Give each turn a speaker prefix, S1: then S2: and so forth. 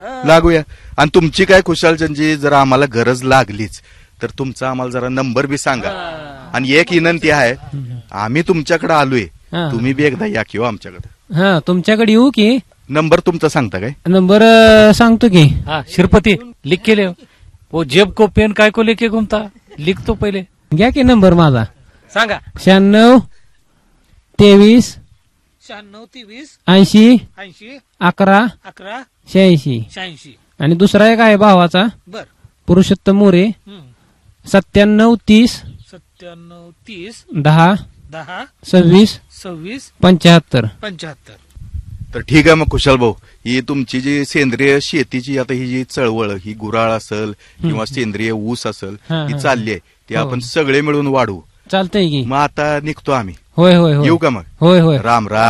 S1: लागूया. आणि तुमची काय खुशालचंदजी जर आम्हाला गरज लागलीच तर तुमचा आम्हाला जरा नंबर बी सांगा. आणि एक विनंती आहे, आम्ही तुमच्याकडे आलोय, तुम्ही बी एकदा या किंवा आमच्याकडे.
S2: हा तुमच्याकडे येऊ की?
S1: नंबर तुमचा सांगता काय?
S2: नंबर सांगतो की.
S3: हाँ श्रीपति लिख के ले, वो जेब को पेन काय को लेके घूमता, लिख तो पहिले.
S2: घ्या की नंबर माझा.
S3: सांगा.
S2: 96 23
S3: 96
S2: 80
S3: 80
S2: 11
S3: 11
S2: 86.
S3: 86.
S2: आणि दुसरा एक आहे भावाचा,
S3: बर.
S2: पुरुषोत्तम मोरे, 97 30
S3: 97 30
S2: 10
S3: 10
S2: 26
S3: 26
S2: 75.
S3: 75.
S1: तर ठीक आहे. मग खुशाल भाऊ, ही तुमची जी सेंद्रिय शेतीची आता ही जी चळवळ, ही गुराळ असेल किंवा सेंद्रिय ऊस असेल, ही चालली आहे, ती आपण सगळे मिळून वाढवू.
S2: चालतंय की.
S1: मग आता निघतो आम्ही.
S2: होय होय होय.
S1: येऊ का मग?
S2: होय होय.
S1: राम राम.